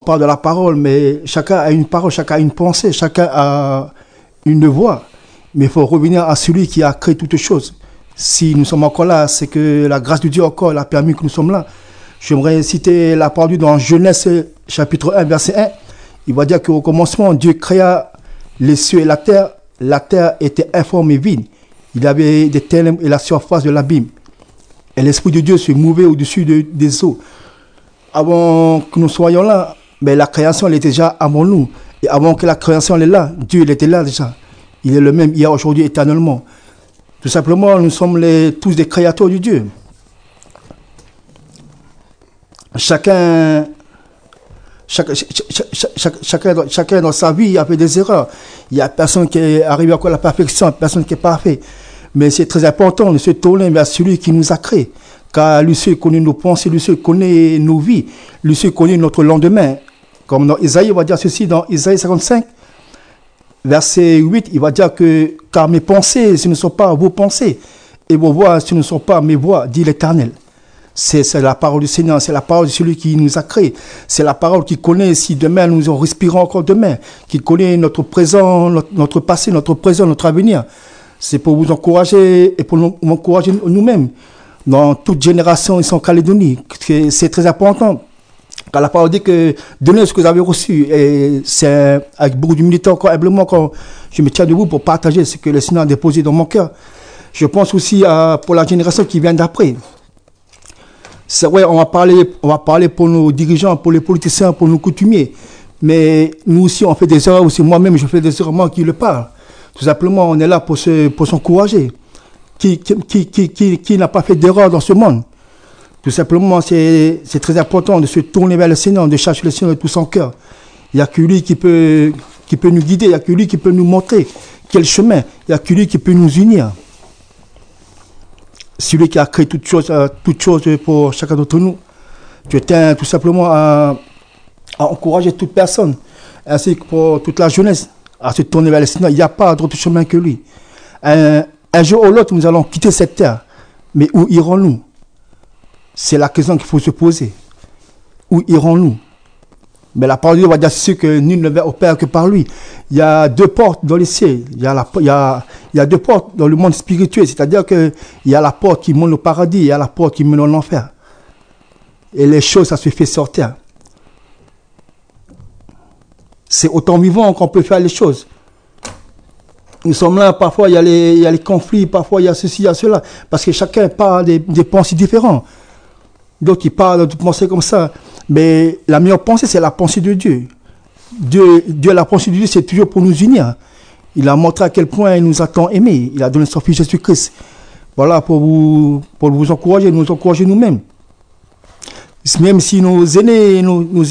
On parle de la parole, mais chacun a une parole, chacun a une pensée, chacun a une voix. Mais il faut revenir à celui qui a créé toutes choses. Si nous sommes encore là, c'est que la grâce de Dieu encore l'a permis que nous sommes là. J'aimerais citer la parole de Dieu dans Genèse chapitre 1, verset 1. Il va dire qu'au commencement, Dieu créa les cieux et la terre. La terre était informe et vide. Il y avait des ténèbres et la surface de l'abîme. Et l'Esprit de Dieu se mouvait au-dessus des eaux. Avant que nous soyons là, mais la création, elle était déjà avant nous. Et avant que la création elle est là, Dieu, il était là déjà. Il est le même hier, aujourd'hui, éternellement. Tout simplement, nous sommes tous des créateurs de Dieu. Chacun dans sa vie a fait des erreurs. Il n'y a personne qui est arrivé à la perfection, personne qui est parfait. Mais c'est très important de se tourner vers celui qui nous a créés. Car lui seul connaît nos pensées, lui seul connaît nos vies, lui seul connaît notre lendemain. Comme dans Isaïe, il va dire ceci dans Isaïe 55, verset 8, il va dire que « Car mes pensées, ce ne sont pas vos pensées, et vos voix, ce ne sont pas mes voix, dit l'Éternel. » C'est la parole du Seigneur, c'est la parole de celui qui nous a créés. C'est la parole qui connaît si demain nous en respirons encore demain, qui connaît notre présent, notre passé, notre présent, notre avenir. C'est pour vous encourager et pour nous encourager nous-mêmes. Dans toute génération, ils sont en Calédonie. C'est très important. Car la parole dit que donnez ce que vous avez reçu. Et c'est avec beaucoup d'humilité, encore humblement, quand je me tiens debout pour partager ce que le Seigneur a déposé dans mon cœur. Je pense aussi pour la génération qui vient d'après. C'est vrai, on va parler pour nos dirigeants, pour les politiciens, pour nos coutumiers. Mais nous aussi, on fait des erreurs aussi. Moi-même, je fais des erreurs, moi qui le parle. Tout simplement, on est là pour s'encourager. Qui n'a pas fait d'erreur dans ce monde? Tout simplement, c'est très important de se tourner vers le Seigneur, de chercher le Seigneur de tout son cœur. Il n'y a que lui qui peut nous guider, il n'y a que lui qui peut nous montrer quel chemin, il n'y a que lui qui peut nous unir. Celui qui a créé toutes choses pour chacun d'entre nous. Je tiens tout simplement à encourager toute personne, ainsi que pour toute la jeunesse, à se tourner vers le Seigneur. Il n'y a pas d'autre chemin que lui. Un jour ou l'autre, nous allons quitter cette terre. Mais où irons-nous? C'est la question qu'il faut se poser. Où irons-nous? Mais la parole de Dieu va dire que nul ne va au Père que par lui. Il y a deux portes dans les cieux. Il y a deux portes dans le monde spirituel. C'est-à-dire qu'il y a la porte qui mène au paradis, il y a la porte qui mène en enfer. Et les choses, ça se fait sur terre. C'est autant vivant qu'on peut faire les choses. Nous sommes là, parfois il y a les conflits, parfois il y a ceci, il y a cela. Parce que chacun parle des pensées différentes. D'autres, ils parlent de pensées comme ça. Mais la meilleure pensée, c'est la pensée de Dieu. Dieu, la pensée de Dieu, c'est toujours pour nous unir. Il a montré à quel point il nous a tant aimés. Il a donné son Fils Jésus-Christ. Voilà, pour vous encourager, nous encourager nous-mêmes. Même si nos aînés,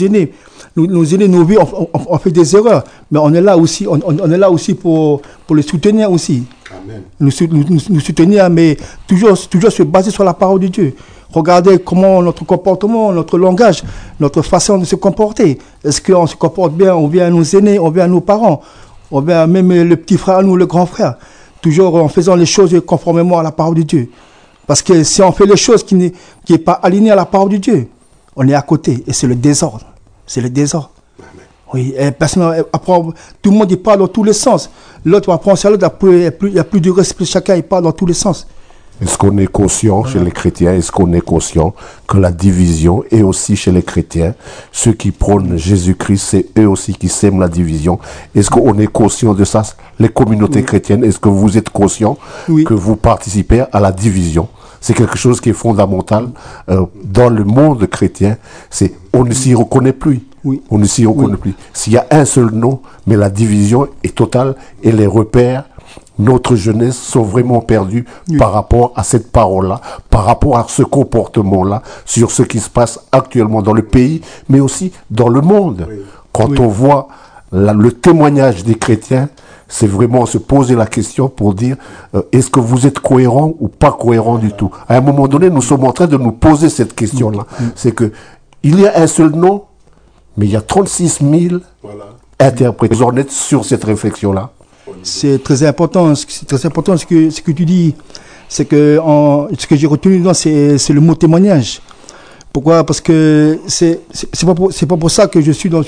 nos vies, on fait des erreurs. Mais on est là aussi, on est là aussi pour les soutenir aussi. Amen. Nous soutenir, mais toujours se baser sur la parole de Dieu. Regardez comment notre comportement, notre langage, notre façon de se comporter. Est-ce qu'on se comporte bien envers nos aînés, envers nos parents, envers même le petit frère, nous, le grand frère. Toujours en faisant les choses conformément à la parole de Dieu. Parce que si on fait les choses qui n'est pas alignées à la parole de Dieu, on est à côté et c'est le désordre. C'est le désordre. Oui, et personne, après, tout le monde il parle dans tous les sens. L'autre va penser à l'autre, il n'y a plus de respect, chacun il parle dans tous les sens. Est-ce qu'on est conscient chez les chrétiens, est-ce qu'on est conscient que la division est aussi chez les chrétiens? Ceux qui prônent Jésus-Christ, c'est eux aussi qui sèment la division. Est-ce qu'on est conscient de ça? Les communautés chrétiennes, est-ce que vous êtes conscient que vous participez à la division? C'est quelque chose qui est fondamental dans le monde chrétien. On ne s'y reconnaît plus. Oui. On ne s'y reconnaît plus. S'il y a un seul nom, mais la division est totale et les repères, notre jeunesse sont vraiment perdus par rapport à cette parole-là, par rapport à ce comportement-là, sur ce qui se passe actuellement dans le pays, mais aussi dans le monde. Oui. Quand on voit le témoignage des chrétiens, c'est vraiment se poser la question pour dire est-ce que vous êtes cohérent ou pas cohérent du tout. À un moment donné, nous sommes en train de nous poser cette question-là. C'est que il y a un seul nom, mais il y a 36 000 interprètes. Vous en êtes sur cette réflexion-là? C'est très important ce que tu dis. C'est que ce que j'ai retenu dedans, c'est le mot témoignage. Pourquoi? Parce que c'est pas pour ça que je suis dans